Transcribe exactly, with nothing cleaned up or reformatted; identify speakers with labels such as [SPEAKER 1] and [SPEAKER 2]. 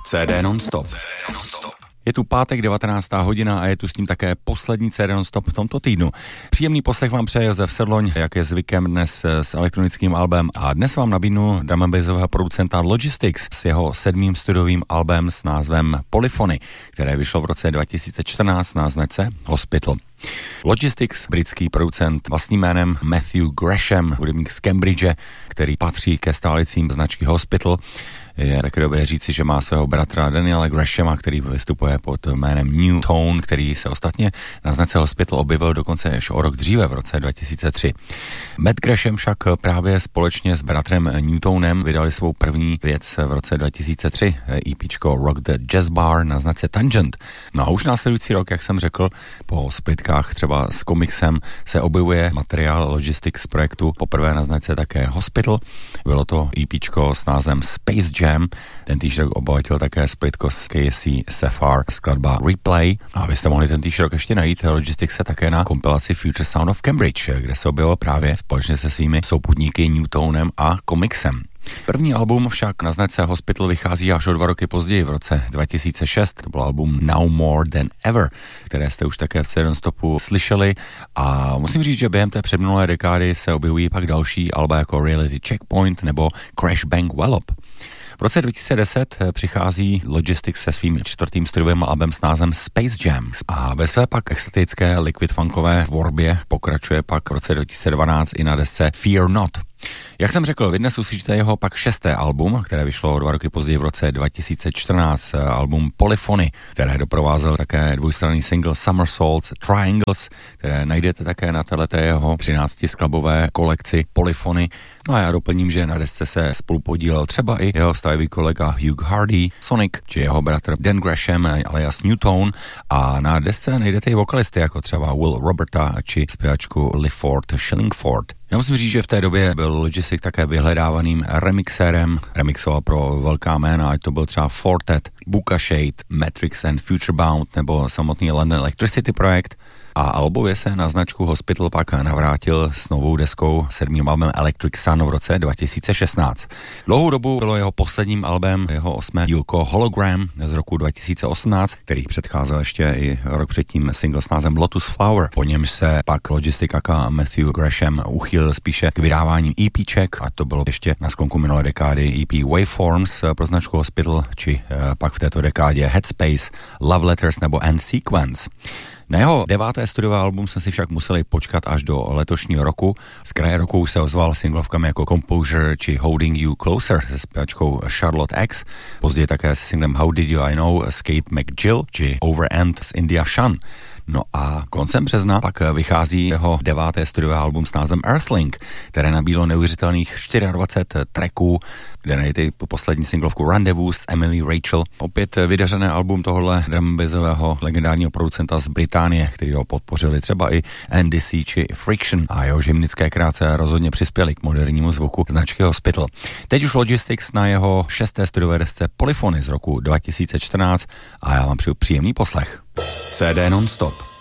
[SPEAKER 1] C D non-stop. Je tu pátek devatenáctá hodina a je tu s tím také poslední C D non-stop v tomto týdnu. Příjemný poslech vám přeje Josef Sedloň, jak je zvykem dnes s elektronickým albem, a dnes vám nabídnu drum and bassového producenta Logistics s jeho sedmým studiovým albem s názvem Polyphony, které vyšlo v roce dva tisíce čtrnáct na značce Hospital. Logistics, britský producent vlastním jménem Matthew Gresham, hudebník z Cambridge, který patří ke stálicím značky Hospital. Je také dobré říci, že má svého bratra Daniela Greshama, který vystupuje pod jménem New Tone, který se ostatně na značce Hospital objevil dokonce až o rok dříve, v roce dva tisíce tři. Matt Gresham však právě společně s bratrem New Tonem vydali svou první věc v roce dva tisíce tři, EPčko Rock the Jazz Bar na značce Tangent. No a už následující rok, jak jsem řekl, po splitkách třeba s Comicsem se objevuje materiál Logistics projektu poprvé na značce také Hospital. Bylo to EPčko s názvem Space Jam. Ten týž rok obohatil také splitko s K S C Sapphire, skladba Replay. A vy jste mohli ten týž rok ještě najít Logistics se také na kompilaci Future Sound of Cambridge, kde se objevil právě společně se svými souputníky New Tonem a Comicsem. První album však na značce Hospital vychází až o dva roky později, v roce dva tisíce šest. To byl album Now More Than Ever, které jste už také v C D non-stopu slyšeli, a musím říct, že během té předminulé dekády se objevují pak další alba jako Reality Checkpoint nebo Crash Bang Wallop. V roce dva tisíce deset přichází Logistics se svým čtvrtým studiovým albem s názvem Space Jam a ve své pak extatické liquid funkové tvorbě pokračuje pak v roce dva tisíce dvanáct i na desce Fear Not. Jak jsem řekl, vy dnes uslyšíte jeho pak šesté album, které vyšlo o dva roky později v roce dva tisíce čtrnáct, album Polyphony, které doprovázel také dvojstranný single Somersaults Triangles, které najdete také na této jeho třináctiskladbové kolekci Polyphony. No a já doplním, že na desce se spolu podílel třeba i jeho stavový kolega Hugh Hardy, Sonic, či jeho bratr Dan Gresham alias New Tone, a na desce najdete i vokalisty jako třeba Will Roberta či zpěvačku Lifford Shillingford. Já musím říct, že v té době byl Logistics také vyhledávaným remixérem, remixoval pro velká jména, ať to byl třeba Fortet, Buka Shade, Matrix and Futurebound nebo samotný London Electricity projekt. A albově se na značku Hospital pak navrátil s novou deskou sedmým albem Electric Sun v roce dva tisíce šestnáct. Dlouhou dobu bylo jeho posledním albem jeho osmé dílko Hologram z roku dva tisíce osmnáct, který předcházel ještě i rok předtím single s názvem Lotus Flower. Po němž se pak Logistics aka Matthew Gresham uchýlil spíše k vydávání EPček, a to bylo ještě na sklonku minulé dekády E P Waveforms pro značku Hospital, či eh, pak v této dekádě Headspace, Love Letters nebo End Sequence. Na jeho deváté studiové album jsme si však museli počkat až do letošního roku. Z kraje roku už se ozval singlovkami jako Composure či Holding You Closer se zpěvačkou Charlotte X, později také s singlem How Did You I Know s Kate McGill či Overend s India Shan. No a koncem března pak vychází jeho deváté studiové album s názvem Earthlink, které nabídlo neuvěřitelných dvacet čtyři tracků, kde najdete poslední singlovku Rendezvous s Emily Rachel. Opět vydařené album tohohle drum bassového legendárního producenta z Británie, který ho podpořili třeba i N D C či Friction, a jeho hymnické krátce rozhodně přispěly k modernímu zvuku značky Hospital. Teď už Logistics na jeho šesté studiové desce Polyphony z roku dva tisíce čtrnáct, a já vám přeju příjemný poslech. C D non-stop.